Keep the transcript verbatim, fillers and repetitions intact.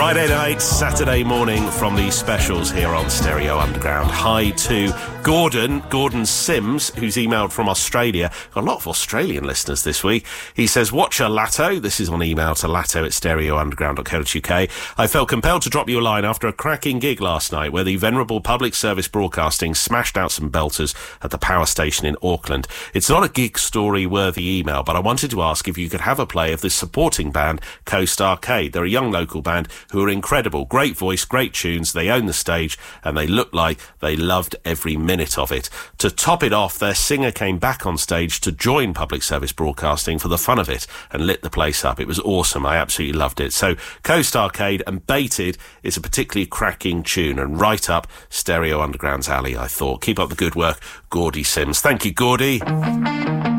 Friday night, Saturday morning from the specials here on Stereo Underground. Hi to Gordon, Gordon Sims, who's emailed from Australia. Got a lot of Australian listeners this week. He says, watch a Latto. This is on email to latto at stereo underground dot co dot uk. I felt compelled to drop you a line after a cracking gig last night where the venerable Public Service Broadcasting smashed out some belters at the power station in Auckland. It's not a gig story worthy email, but I wanted to ask if you could have a play of this supporting band, Coast Arcade. They're a young local band who are incredible. Great voice, great tunes. They own the stage and they look like they loved every minute of it. To top it off, their singer came back on stage to join Public Service Broadcasting for the fun of it and lit the place up. It was awesome. I absolutely loved it. So Coast Arcade and Baited is a particularly cracking tune and right up Stereo Underground's alley, I thought. Keep up the good work, Gordy Sims. Thank you, Gordy.